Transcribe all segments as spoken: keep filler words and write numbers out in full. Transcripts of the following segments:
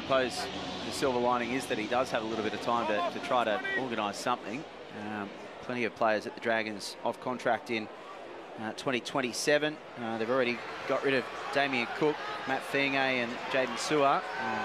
suppose the silver lining is that he does have a little bit of time to, to try to organise something. Um, plenty of players at the Dragons off contract in uh, twenty twenty-seven. Uh, they've already got rid of Damien Cook, Matt Fienge and Jaden Sewer. Uh,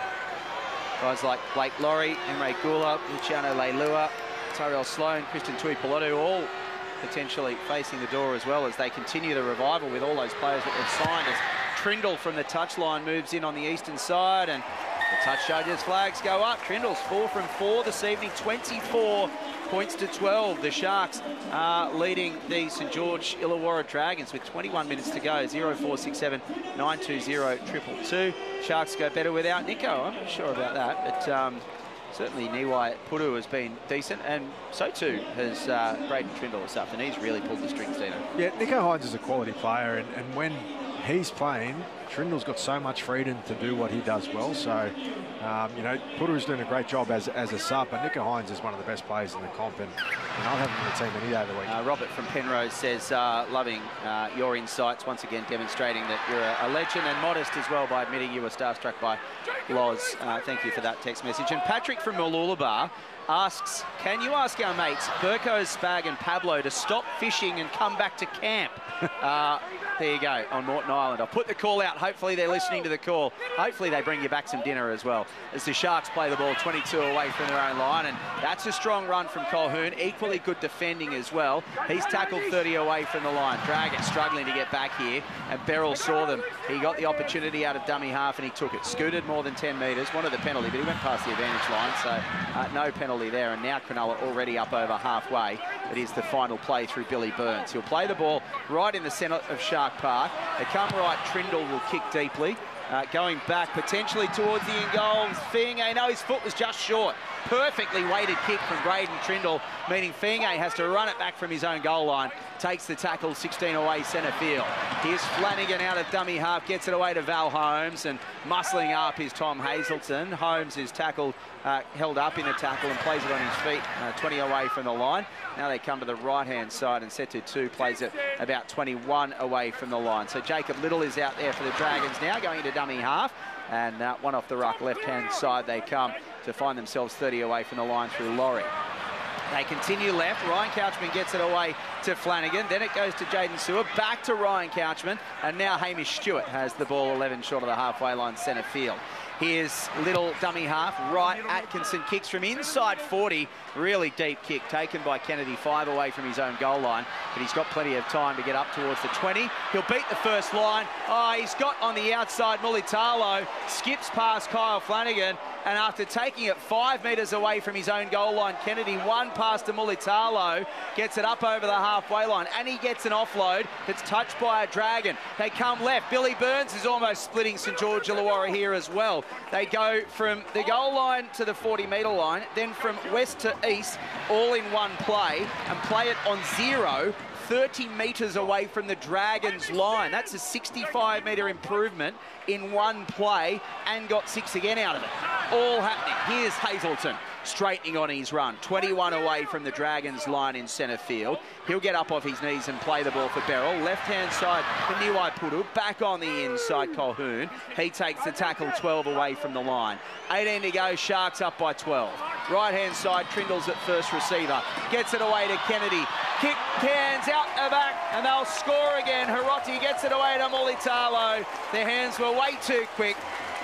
guys like Blake Laurie, Emre Gula, Luciano Leilua, Tyrell Sloan, Christian Tuipulotu, all potentially facing the door as well as they continue the revival with all those players that they've signed. As Trindle from the touchline moves in on the eastern side, and the touch judges' flags go up. Trindle's four from four this evening, twenty-four points to twelve. The Sharks are leading the St George Illawarra Dragons with twenty-one minutes to go. zero four six seven nine two zero two two two. Sharks go better without Nico. I'm not sure about that, but um, certainly Niwai Puru has been decent, and so too has uh, Braden Trindle this afternoon. He's really pulled the strings, Dino. Yeah, Nico Hines is a quality player, and, and when he's playing, Trindle's got so much freedom to do what he does well. So, um, you know, Puru's doing a great job as, as a sub, but Nico Hines is one of the best players in the comp, and, and I'll have him in the team any day of the week. Uh, Robert from Penrose says, uh, loving uh, your insights, once again demonstrating that you're a, a legend, and modest as well by admitting you were starstruck by Loz. Uh, thank you for that text message. And Patrick from Mooloolaba asks, can you ask our mates, Burko, Spag and Pablo, to stop fishing and come back to camp? uh, there you go, on Moreton Island. I'll put the call out. Hopefully they're listening to the call. Hopefully they bring you back some dinner as well, as the Sharks play the ball twenty-two away from their own line. And that's a strong run from Colquhoun. Equally good defending as well. He's tackled thirty away from the line. Dragons struggling to get back here, and Beryl saw them. He got the opportunity out of dummy half and he took it. Scooted more than ten metres. Wanted the penalty, but he went past the advantage line, so uh, no penalty there. And now Cronulla already up over halfway. It is the final play through Billy Burns. He'll play the ball right in the centre of Shark Park. They come right, Trindle will kick deeply. Uh, going back potentially towards the end goal. Fienge, no, his foot was just short. Perfectly weighted kick from Braden Trindle, meaning Fienge has to run it back from his own goal line. Takes the tackle, sixteen away centre field. Here's Flanagan out of dummy half, gets it away to Val Holmes, and muscling up is Tom Hazelton. Holmes is tackled, uh, held up in the tackle and plays it on his feet, uh, twenty away from the line. Now they come to the right-hand side, and Setu two plays it about twenty-one away from the line. So Jacob Little is out there for the Dragons now, going into dummy half, and uh, one off the ruck, left-hand side they come to find themselves thirty away from the line through Laurie. They continue left. Ryan Couchman gets it away to Flanagan. Then it goes to Jaden Sewer. Back to Ryan Couchman. And now Hamish Stewart has the ball eleven short of the halfway line centre field. Here's Little dummy half. Right, Atkinson kicks from inside forty. Really deep kick taken by Kennedy, five away from his own goal line. But he's got plenty of time to get up towards the twenty. He'll beat the first line. Oh, he's got on the outside Mulitalo. Skips past Kyle Flanagan. And after taking it five metres away from his own goal line, Kennedy one pass to Mulitalo, gets it up over the halfway line, and he gets an offload that's touched by a Dragon. They come left. Billy Burns is almost splitting St George Illawarra here as well. They go from the goal line to the forty metre line, then from west to east, all in one play, and play it on zero, thirty metres away from the Dragons line. That's a sixty-five metre improvement in one play, and got six again out of it. All happening. Here's Hazelton straightening on his run. twenty-one away from the Dragons line in centre field. He'll get up off his knees and play the ball for Beryl. Left-hand side for Niwai Puru. Back on the inside, Colquhoun. He takes the tackle twelve away from the line. eighteen to go, Sharks up by twelve. Right-hand side, Trindle's at first receiver. Gets it away to Kennedy. Kick, hands out the back, and they'll score again. Hiroti gets it away to Mulitalo. Their hands were way too quick.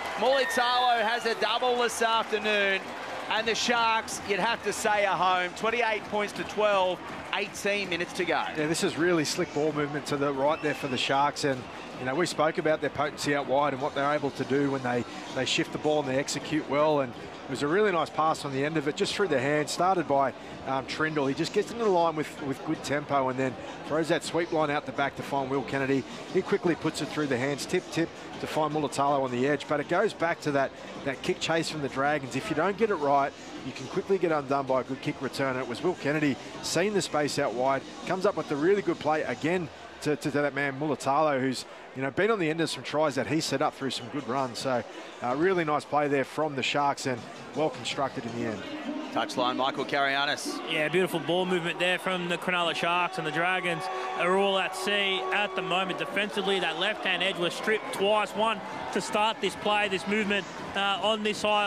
Mulitalo has a double this afternoon, and the Sharks, you'd have to say, are home. twenty-eight points to twelve, eighteen minutes to go. Yeah, this is really slick ball movement to the right there for the Sharks, and you know, we spoke about their potency out wide and what they're able to do when they, they shift the ball and they execute well, and it was a really nice pass on the end of it, just through the hand, started by um, Trindle. He just gets into the line with, with good tempo and then throws that sweep line out the back to find Will Kennedy. He quickly puts it through the hands, tip, tip, to find Mulitalo on the edge. But it goes back to that, that kick chase from the Dragons. If you don't get it right, you can quickly get undone by a good kick return. And it was Will Kennedy seeing the space out wide, comes up with a really good play again to, to, to that man Mulitalo, who's you know been on the end of some tries that he set up through some good runs. So uh, really nice play there from the Sharks, and well constructed in the end. Touchline, Michael Karayanis. Yeah, beautiful ball movement there from the Cronulla Sharks, and the Dragons are all at sea at the moment. Defensively, that left-hand edge was stripped twice. One to start this play, this movement uh, on this side.